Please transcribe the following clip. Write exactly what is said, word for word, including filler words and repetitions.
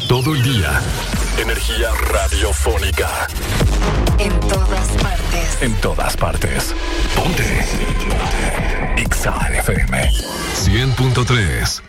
Todo el día. Energía radiofónica. En todas partes. En todas partes. Ponte. Ponte. X A F M. cien punto tres.